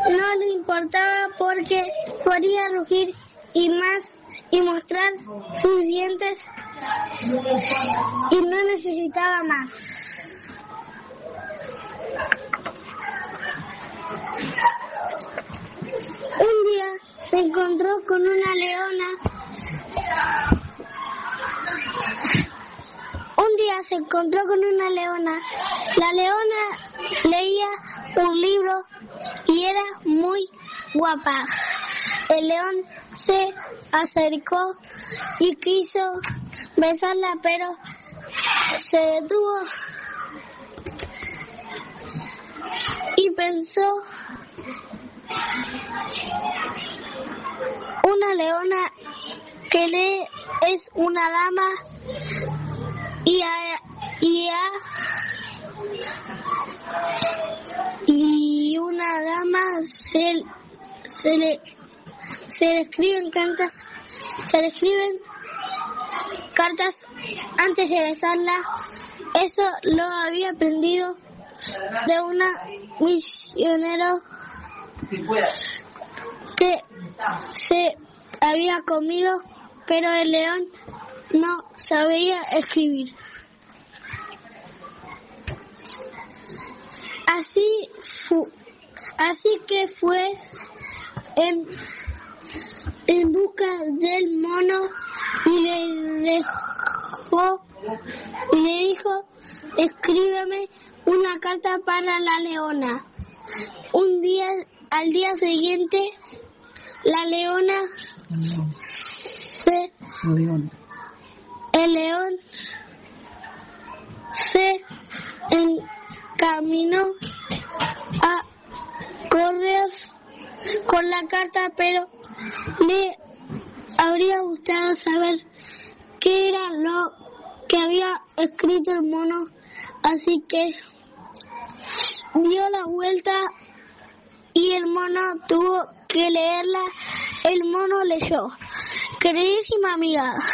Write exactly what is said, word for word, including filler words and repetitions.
no le importaba porque podía rugir y más y mostrar sus dientes y no necesitaba más. Un día se encontró con una leona. Un día se encontró con una leona. La leona leía un libro y era muy guapa. El león se acercó y quiso besarla, pero se detuvo y pensó: una leona que lee es una dama y a, y a, y una dama se, se le se le escriben cartas se le escriben cartas antes de besarla. Eso lo había aprendido de una misionero que se había comido, pero el león no sabía escribir. Así fu, así que fue en, en busca del mono y le dejó y le dijo: escríbeme una carta para la leona. Un día, al día siguiente, la leona se, el león se encaminó a correr con la carta, pero le habría gustado saber qué era lo que había escrito el mono, así que dio la vuelta y el mono tuvo que leerla. El mono leyó: queridísima amiga,